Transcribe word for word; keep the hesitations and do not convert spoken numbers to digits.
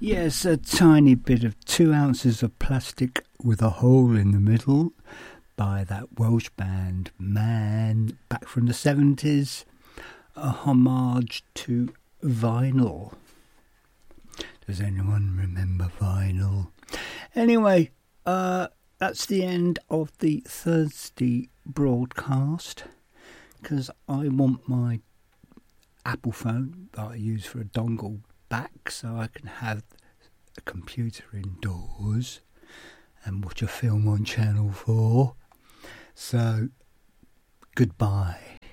Yes, a tiny bit of Two Ounces of Plastic with a Hole in the Middle by that Welsh band Man, back from the seventies. A homage to vinyl. Does anyone remember vinyl? Anyway, uh, that's the end of the Thursday broadcast, because I want my Apple phone that I use for a dongle back so I can have a computer indoors and watch a film on Channel four. So, goodbye.